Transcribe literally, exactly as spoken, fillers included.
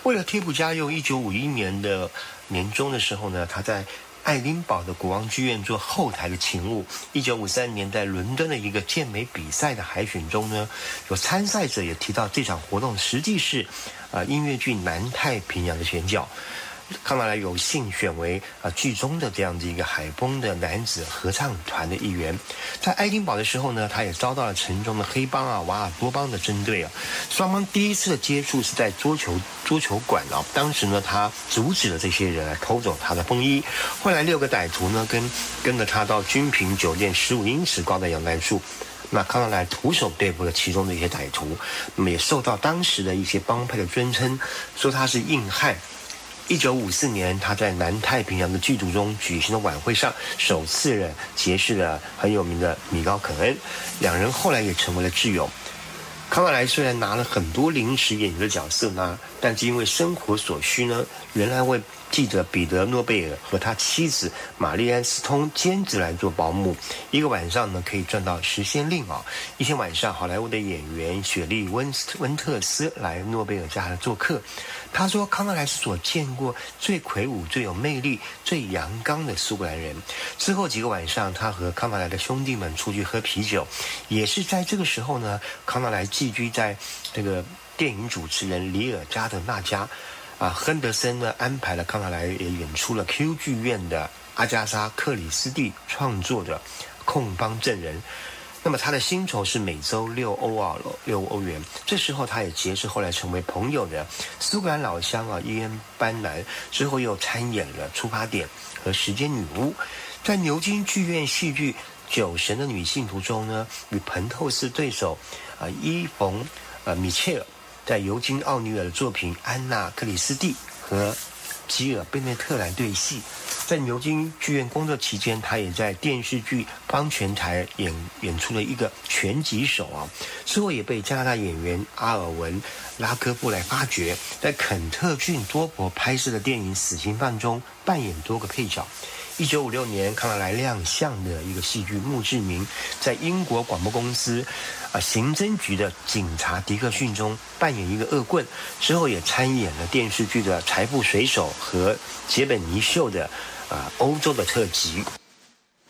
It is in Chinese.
为了贴补家用，一九五一年的年中的时候呢，他在爱丁堡的国王剧院做后台的勤务。一九五三年在伦敦的一个健美比赛的海选中呢，有参赛者也提到这场活动实际是呃音乐剧《南太平洋》的选角。康纳莱有幸选为啊、呃、剧中的这样的一个海风的男子合唱团的一员。在爱丁堡的时候呢，他也遭到了城中的黑帮啊瓦尔多帮的针对啊。双方第一次的接触是在桌球桌球馆啊，当时呢他阻止了这些人来偷走他的风衣。后来六个歹徒呢跟跟着他到君品酒店十五英尺高的阳台树。那康纳莱徒手对付了其中的一些歹徒，那么也受到当时的一些帮派的尊称，说他是硬汉。一九五四年，他在南太平洋的剧组中举行的晚会上，首次的结识了很有名的米高肯恩，两人后来也成为了挚友。康纳莱虽然拿了很多临时演员的角色呢，但是因为生活所需呢，仍然为记者彼得·诺贝尔和他妻子玛丽安·斯通兼职来做保姆，一个晚上呢可以赚到十先令啊！一天晚上，好莱坞的演员雪莉·温温特斯来诺贝尔家做客。他说，康纳莱是所见过最魁梧、最有魅力、最阳刚的苏格兰人。之后几个晚上，他和康纳莱的兄弟们出去喝啤酒，也是在这个时候呢，康纳莱寄居在这个电影主持人里尔加德纳家。啊，亨德森呢安排了康纳莱也演出了 Q 剧院的阿加莎·克里斯蒂创作的控方证人。那么他的薪酬是每周六欧啊，六欧元。这时候他也结识后来成为朋友的苏格兰老乡啊伊恩·班南，之后又参演了《出发点》和《时间女巫》。在牛津剧院戏剧《酒神的女信徒》中呢，与彭透斯对手啊伊冯呃米切尔。在尤金·奥尼尔的作品《安娜·克里斯蒂》和吉尔·贝内特来对戏。在牛津剧院工作期间，他也在电视剧《方泉台》演演出了一个拳击手啊。之后也被加拿大演员阿尔文·拉科布来发掘，在肯特郡多伯拍摄的电影《死刑犯》中扮演多个配角。一九五六年，康纳莱亮相的一个戏剧《墓志铭》，在英国广播公司啊刑侦局的警察迪克逊中扮演一个恶棍，之后也参演了电视剧的《财富水手》和杰本尼秀的啊欧洲的特辑。